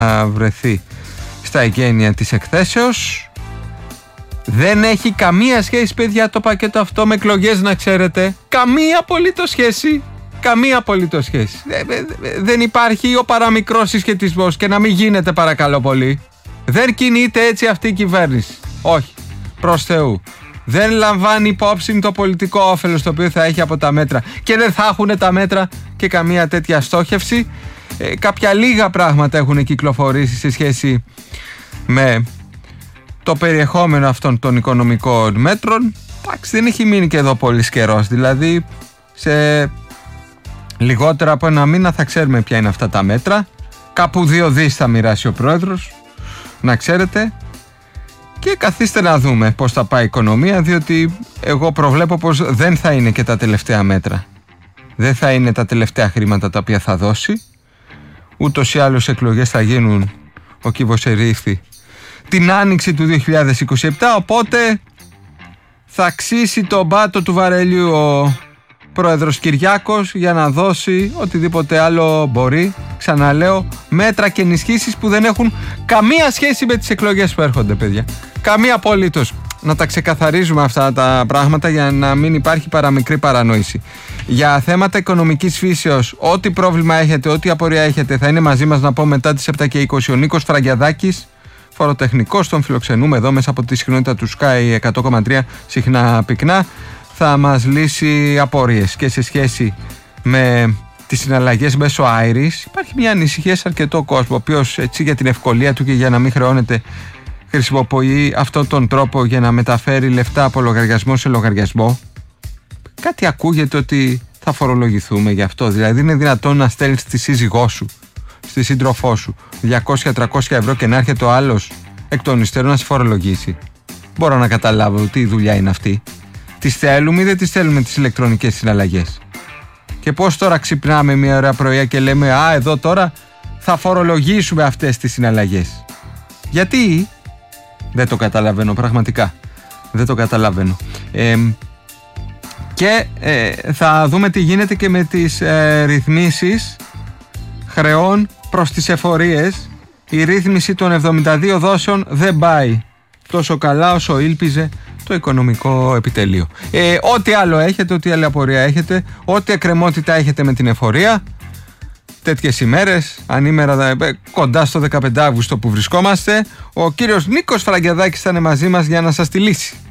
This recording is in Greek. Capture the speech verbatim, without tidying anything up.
βρεθεί στα εγγένεια της εκθέσεως. Δεν έχει καμία σχέση, παιδιά, το πακέτο αυτό με εκλογές, να ξέρετε. Καμία απολύτως σχέση. Καμία απολύτως σχέση. Δεν υπάρχει ο παραμικρός συσχετισμός, και να μην γίνεται, παρακαλώ πολύ. Δεν κινείται έτσι αυτή η κυβέρνηση. Όχι. Προς Θεού. Δεν λαμβάνει υπόψη το πολιτικό όφελος το οποίο θα έχει από τα μέτρα, και δεν θα έχουν τα μέτρα και καμία τέτοια στόχευση. Ε, κάποια λίγα πράγματα έχουν κυκλοφορήσει σε σχέση με το περιεχόμενο αυτών των οικονομικών μέτρων. Εντάξει, δεν έχει μείνει και εδώ πολύ καιρός. Δηλαδή, σε λιγότερα από ένα μήνα θα ξέρουμε ποια είναι αυτά τα μέτρα. Κάπου δύο δις θα μοιράσει ο πρόεδρος, να ξέρετε. Και καθίστε να δούμε πώς θα πάει η οικονομία, διότι εγώ προβλέπω πως δεν θα είναι και τα τελευταία μέτρα. Δεν θα είναι τα τελευταία χρήματα τα οποία θα δώσει. Ούτως ή άλλως εκλογές θα γίνουν, ο κύβος ερήφθη, την άνοιξη του δύο χιλιάδες είκοσι επτά, οπότε θα αξίσει τον πάτο του βαρελιού ο πρόεδρος Κυριάκος για να δώσει οτιδήποτε άλλο μπορεί. Ξαναλέω, μέτρα και ενισχύσεις που δεν έχουν καμία σχέση με τις εκλογές που έρχονται, παιδιά. Καμία απολύτως. Να τα ξεκαθαρίζουμε αυτά τα πράγματα για να μην υπάρχει παραμικρή παρανόηση. Για θέματα οικονομικής φύσεως, ό,τι πρόβλημα έχετε, ό,τι απορία έχετε, θα είναι μαζί μας, να πω, μετά τις επτά και είκοσι ο Νίκος Φραγκιαδάκης, φοροτεχνικός. Τον φιλοξενούμε εδώ μέσα από τη συχνότητα του Sky εκατό κόμμα τρία, συχνά πυκνά. Θα μας λύσει απορίες και σε σχέση με τις συναλλαγές μέσω Iris. Υπάρχει μια ανησυχία σε αρκετό κόσμο, ο οποίος, έτσι, για την ευκολία του και για να μην χρεώνεται, χρησιμοποιεί αυτόν τον τρόπο για να μεταφέρει λεφτά από λογαριασμό σε λογαριασμό. Κάτι ακούγεται ότι θα φορολογηθούμε γι' αυτό. Δηλαδή, είναι δυνατόν να στέλνεις τη σύζυγό σου, στη σύντροφό σου, διακόσια με τριακόσια ευρώ και να έρχεται ο άλλος εκ των υστέρων να σε φορολογήσει? Μπορώ να καταλάβω τι δουλειά είναι αυτή. Τις θέλουμε ή δεν τις θέλουμε τις ηλεκτρονικές συναλλαγές? Και πώς τώρα ξυπνάμε μια ωραία πρωιά και λέμε, α, εδώ τώρα θα φορολογήσουμε αυτές τις συναλλαγές? Γιατί? Δεν το καταλαβαίνω, πραγματικά. Δεν το καταλαβαίνω. Ε, και ε, θα δούμε τι γίνεται και με τις ε, ρυθμίσεις χρεών προς τις εφορίες. Η ρύθμιση των εβδομήντα δύο δόσεων δεν πάει τόσο καλά όσο ήλπιζε το οικονομικό επιτελείο. Ε, ό,τι άλλο έχετε, ό,τι άλλη απορία έχετε, ό,τι εκκρεμότητα έχετε με την εφορία, τέτοιες ημέρες, ανήμερα κοντά στο δεκαπέντε Αυγούστου που βρισκόμαστε, ο κύριος Νίκος Φραγκιαδάκης θα είναι μαζί μας για να σας τη λύσει.